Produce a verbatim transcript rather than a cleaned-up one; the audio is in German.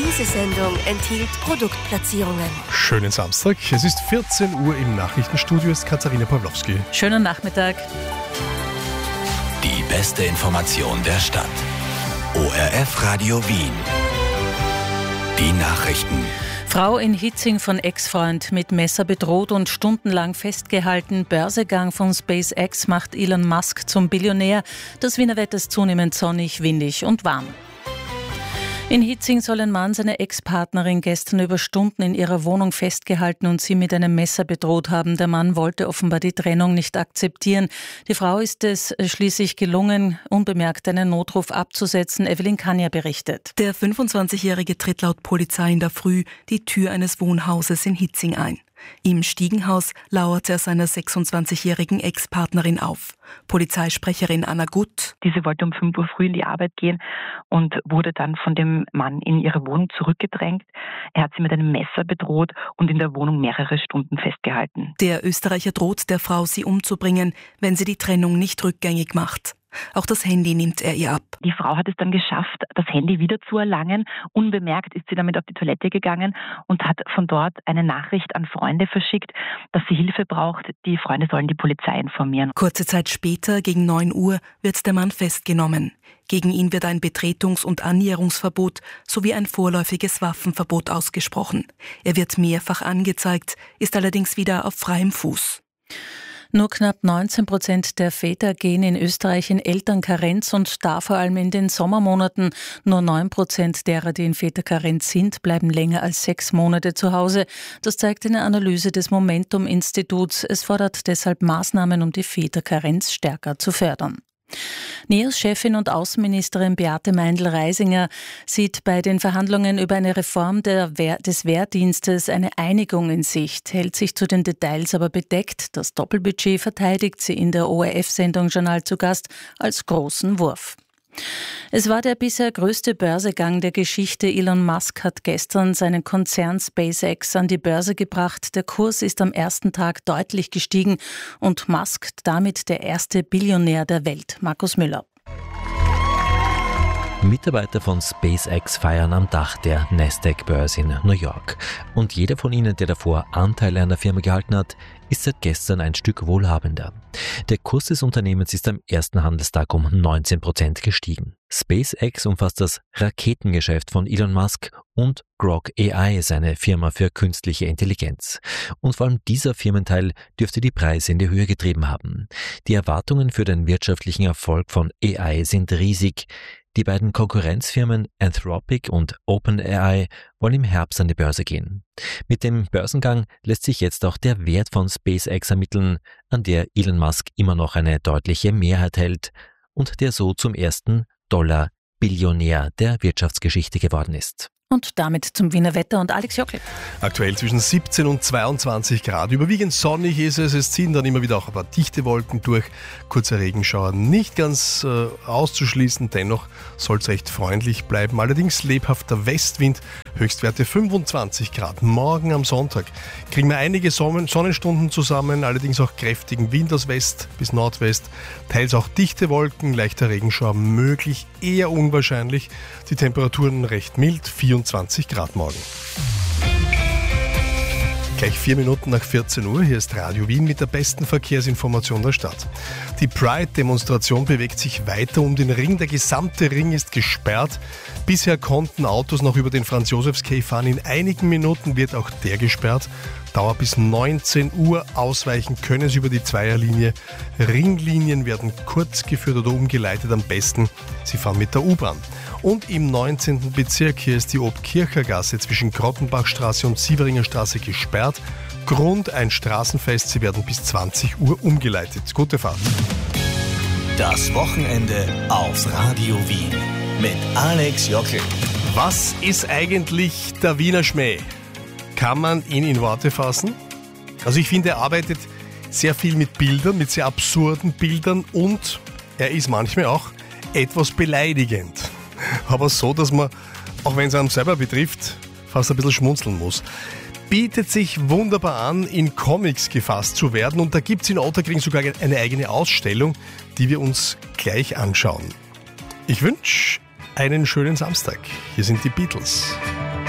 Diese Sendung enthielt Produktplatzierungen. Schönen Samstag. Es ist vierzehn Uhr im Nachrichtenstudio, ist Katharina Pawlowski. Schönen Nachmittag. Die beste Information der Stadt. O R F Radio Wien. Die Nachrichten. Frau in Hitzing von Ex-Freund mit Messer bedroht und stundenlang festgehalten. Börsegang von SpaceX macht Elon Musk zum Billionär. Das Wiener Wetter ist zunehmend sonnig, windig und warm. In Hitzing soll ein Mann seine Ex-Partnerin gestern über Stunden in ihrer Wohnung festgehalten und sie mit einem Messer bedroht haben. Der Mann wollte offenbar die Trennung nicht akzeptieren. Die Frau ist es schließlich gelungen, unbemerkt einen Notruf abzusetzen. Evelyn Kanja berichtet. Der fünfundzwanzigjährige tritt laut Polizei in der Früh die Tür eines Wohnhauses in Hitzing ein. Im Stiegenhaus lauerte er seiner sechsundzwanzigjährigen Ex-Partnerin auf. Polizeisprecherin Anna Gutt. Diese wollte um fünf Uhr früh in die Arbeit gehen und wurde dann von dem Mann in ihre Wohnung zurückgedrängt. Er hat sie mit einem Messer bedroht und in der Wohnung mehrere Stunden festgehalten. Der Österreicher droht der Frau, sie umzubringen, wenn sie die Trennung nicht rückgängig macht. Auch das Handy nimmt er ihr ab. Die Frau hat es dann geschafft, das Handy wieder zu erlangen. Unbemerkt ist sie damit auf die Toilette gegangen und hat von dort eine Nachricht an Freunde verschickt, dass sie Hilfe braucht. Die Freunde sollen die Polizei informieren. Kurze Zeit später, gegen neun Uhr, wird der Mann festgenommen. Gegen ihn wird ein Betretungs- und Annäherungsverbot sowie ein vorläufiges Waffenverbot ausgesprochen. Er wird mehrfach angezeigt, ist allerdings wieder auf freiem Fuß. Nur knapp neunzehn Prozent der Väter gehen in Österreich in Elternkarenz und da vor allem in den Sommermonaten. Nur neun Prozent derer, die in Väterkarenz sind, bleiben länger als sechs Monate zu Hause. Das zeigt eine Analyse des Momentum-Instituts. Es fordert deshalb Maßnahmen, um die Väterkarenz stärker zu fördern. NEOS-Chefin und Außenministerin Beate Meindl-Reisinger sieht bei den Verhandlungen über eine Reform der Wehr, des Wehrdienstes eine Einigung in Sicht, hält sich zu den Details aber bedeckt. Das Doppelbudget verteidigt sie in der O R F-Sendung Journal zu Gast als großen Wurf. Es war der bisher größte Börsegang der Geschichte. Elon Musk hat gestern seinen Konzern SpaceX an die Börse gebracht. Der Kurs ist am ersten Tag deutlich gestiegen und Musk damit der erste Billionär der Welt. Markus Müller. Mitarbeiter von SpaceX feiern am Dach der Nasdaq-Börse in New York. Und jeder von ihnen, der davor Anteile an der Firma gehalten hat, ist seit gestern ein Stück wohlhabender. Der Kurs des Unternehmens ist am ersten Handelstag um neunzehn Prozent gestiegen. SpaceX umfasst das Raketengeschäft von Elon Musk und Grok A I, seine Firma für künstliche Intelligenz. Und vor allem dieser Firmenteil dürfte die Preise in die Höhe getrieben haben. Die Erwartungen für den wirtschaftlichen Erfolg von A I sind riesig. Die beiden Konkurrenzfirmen Anthropic und OpenAI wollen im Herbst an die Börse gehen. Mit dem Börsengang lässt sich jetzt auch der Wert von SpaceX ermitteln, an der Elon Musk immer noch eine deutliche Mehrheit hält und der so zum ersten Dollar-Billionär der Wirtschaftsgeschichte geworden ist. Und damit zum Wiener Wetter und Alex Jockel. Aktuell zwischen siebzehn und zweiundzwanzig Grad. Überwiegend sonnig ist es. Es ziehen dann immer wieder auch ein paar dichte Wolken durch. Kurze Regenschauer nicht ganz äh, auszuschließen. Dennoch soll es recht freundlich bleiben. Allerdings lebhafter Westwind. Höchstwerte fünfundzwanzig Grad. Morgen am Sonntag kriegen wir einige Sonnen- Sonnenstunden zusammen. Allerdings auch kräftigen Wind aus West bis Nordwest. Teils auch dichte Wolken. Leichter Regenschauer möglich. Eher unwahrscheinlich. Die Temperaturen recht mild. vierundzwanzig Grad morgen. Gleich vier Minuten nach vierzehn Uhr, hier ist Radio Wien mit der besten Verkehrsinformation der Stadt. Die Pride-Demonstration bewegt sich weiter um den Ring. Der gesamte Ring ist gesperrt. Bisher konnten Autos noch über den Franz-Josefs-Quai fahren. In einigen Minuten wird auch der gesperrt. Dauert bis neunzehn Uhr. Ausweichen können Sie über die Zweierlinie. Ringlinien werden kurz geführt oder umgeleitet. Am besten, Sie fahren mit der U-Bahn. Und im neunzehnten Bezirk, hier ist die Obkirchergasse zwischen Grottenbachstraße und Sieveringer Straße gesperrt. Grund ein Straßenfest, sie werden bis zwanzig Uhr umgeleitet. Gute Fahrt. Das Wochenende auf Radio Wien mit Alex Jockel. Was ist eigentlich der Wiener Schmäh? Kann man ihn in Worte fassen? Also ich finde, er arbeitet sehr viel mit Bildern, mit sehr absurden Bildern und er ist manchmal auch etwas beleidigend. Aber so, dass man, auch wenn es einen selber betrifft, fast ein bisschen schmunzeln muss. Bietet sich wunderbar an, in Comics gefasst zu werden und da gibt es in Otterkring sogar eine eigene Ausstellung, die wir uns gleich anschauen. Ich wünsche einen schönen Samstag. Hier sind die Beatles.